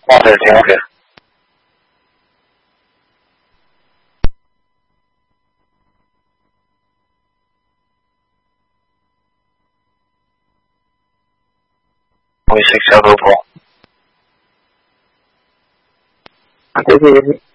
放点精神。微信小狗狗。 谢谢。